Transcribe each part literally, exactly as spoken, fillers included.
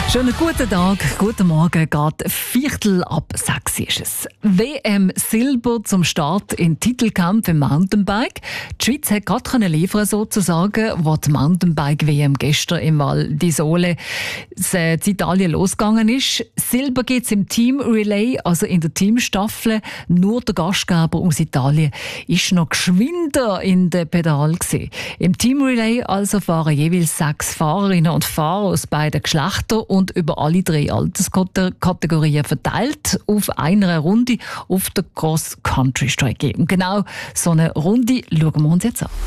Schönen guten Tag, guten Morgen, geht Viertel ab sechs ist es. W M Silber zum Start in Titelkampf im Mountainbike. Die Schweiz hat gerade liefern sozusagen, wo die Mountainbike-W M gestern im Val di Sole in Italien losgegangen ist. Silber gibt es im Team Relay, also in der Teamstaffel. Nur der Gastgeber aus Italien ist noch geschwinder in den Pedal gewesen. Im Team Relay also fahren jeweils sechs Fahrerinnen und Fahrer aus beiden Geschlechtern und über alle drei Alterskategorien verteilt auf einer Runde auf der Cross-Country-Strecke. Und genau so eine Runde schauen wir uns jetzt an.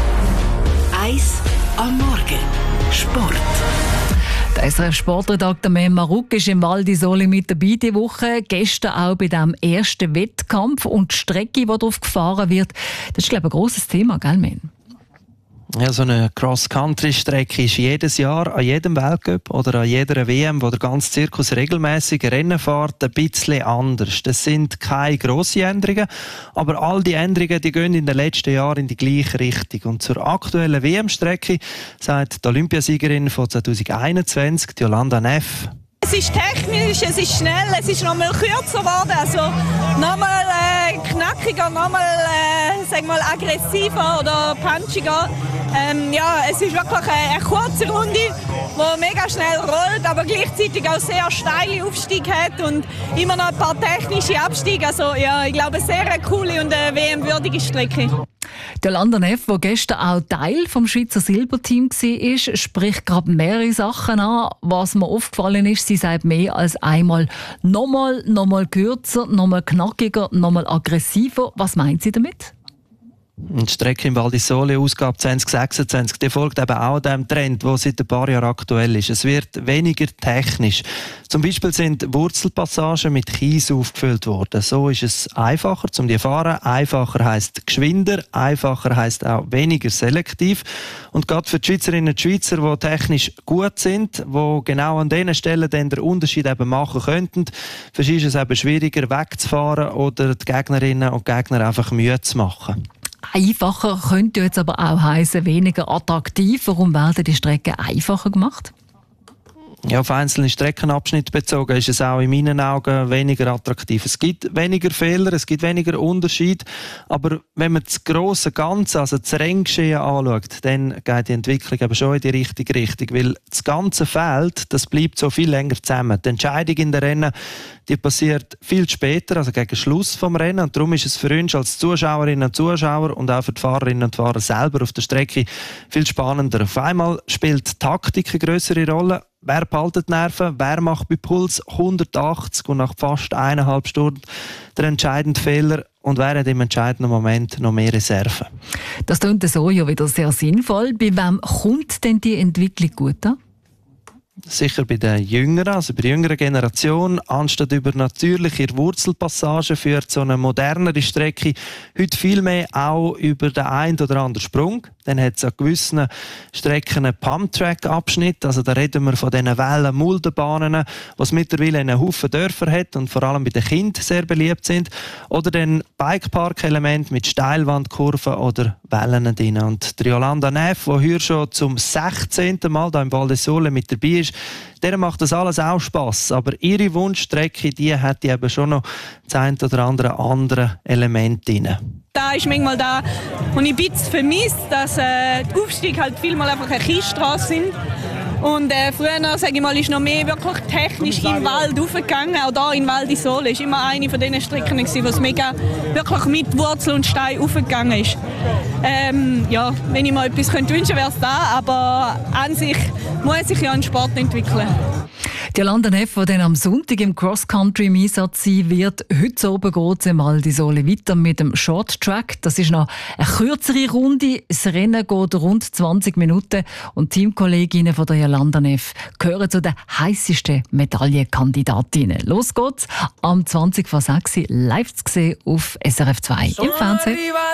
Eis am Morgen. Sport. Der S R F-Sportredakteur Mem Maruk ist im Val di Sole mit dabei diese Woche. Gestern auch bei diesem ersten Wettkampf. Und die Strecke, die darauf gefahren wird, das ist, glaube ich, ein grosses Thema, gell, Mem? Ja, so eine Cross-Country-Strecke ist jedes Jahr an jedem Weltcup oder an jeder W M, wo der ganze Zirkus regelmäßig Rennen fährt, ein bisschen anders. Das sind keine grossen Änderungen, aber all die Änderungen die gehen in den letzten Jahren in die gleiche Richtung. Und zur aktuellen W M-Strecke sagt die Olympiasiegerin von zwanzig einundzwanzig, Jolanda Neff: Es ist technisch, es ist schnell, es ist noch mal kürzer geworden, also noch mal äh, knackiger, noch mal, äh, sag mal aggressiver oder punchiger. Ähm, ja, es ist wirklich eine, eine kurze Runde, die mega schnell rollt, aber gleichzeitig auch sehr steile Aufstiege hat und immer noch ein paar technische Abstiege. Also ja, ich glaube, eine sehr coole und eine W M-würdige Strecke. Der Jolanda Neff, der gestern auch Teil des Schweizer Silberteam war, spricht gerade mehrere Sachen an. Was mir aufgefallen ist, sie sagt mehr als einmal nochmal, nochmal kürzer, nochmal knackiger, nochmal aggressiver. Was meint sie damit? Die Strecke im Val di Sole, Ausgabe zwanzig sechsundzwanzig, die folgt eben auch dem Trend, der seit ein paar Jahren aktuell ist. Es wird weniger technisch. Zum Beispiel sind Wurzelpassagen mit Kies aufgefüllt worden. So ist es einfacher zum die fahren. Einfacher heisst geschwinder, einfacher heisst auch weniger selektiv. Und gerade für die Schweizerinnen und Schweizer, die technisch gut sind, die genau an diesen Stellen dann den Unterschied eben machen könnten, für sie ist es eben schwieriger wegzufahren oder die Gegnerinnen und Gegner einfach Mühe zu machen. Einfacher könnte jetzt aber auch heißen weniger attraktiv. Warum werden die Strecken einfacher gemacht? Ja, auf einzelne Streckenabschnitte bezogen ist es auch in meinen Augen weniger attraktiv. Es gibt weniger Fehler, es gibt weniger Unterschied, aber wenn man das grosse Ganze, also das Renngeschehen anschaut, dann geht die Entwicklung eben schon in die richtige Richtung, weil das ganze Feld, das bleibt so viel länger zusammen. Die Entscheidung in den Rennen, die passiert viel später, also gegen Schluss vom Rennen, und darum ist es für uns als Zuschauerinnen und Zuschauer und auch für die Fahrerinnen und Fahrer selber auf der Strecke viel spannender. Auf einmal spielt die Taktik eine grössere Rolle. Wer behaltet die Nerven? Wer macht bei Puls hundertachtzig und nach fast eineinhalb Stunden den entscheidenden Fehler? Und wer hat im entscheidenden Moment noch mehr Reserven? Das klingt so ja wieder sehr sinnvoll. Bei wem kommt denn die Entwicklung gut an? Sicher bei den Jüngeren, also bei der jüngeren Generation, anstatt über natürliche Wurzelpassagen führt so eine modernere Strecke heute viel mehr auch über den einen oder anderen Sprung. Dann hat es an gewissen Strecken einen Pump-Track-Abschnitt, also da reden wir von diesen Wellen-Muldenbahnen, was mittlerweile einen Haufen Dörfer hat und vor allem bei den Kindern sehr beliebt sind. Oder dann Bikepark-Elemente mit Steilwandkurven oder Wellen drin. Und die Jolanda Neff, die hier schon zum sechzehnten Mal hier im Val di Sole mit dabei ist, der macht das alles auch Spass. Aber ihre Wunschstrecke, die hat eben schon noch das ein oder andere andere Element drin. Da ist manchmal da, wo ich ein bisschen vermisse, dass äh, die Aufstiege halt vielmal einfach eine Kiesstrasse sind. Und äh, früher, sage ich mal, ist noch mehr wirklich technisch im Wald aufgegangen. Auch hier in Val di Sole ist immer eine von diesen Strecken, wo es mega wirklich mit Wurzel und Stein aufgegangen ist. Ähm, ja, wenn ich mir etwas wünschen könnte, wäre es da. Aber an sich muss sich ja ein Sport entwickeln. Die Jolanda Neff, die dann am Sonntag im Cross-Country im Einsatz sein wird. Heute oben geht es im Val di Sole weiter mit dem Short Track. Das ist noch eine kürzere Runde. Das Rennen geht rund zwanzig Minuten und Teamkolleginnen von der Jolanda Neff gehören zu den heißesten Medaillenkandidatinnen. Los geht's am zwanzig vor sechs live zu sehen auf S R F zwei im Fernsehen.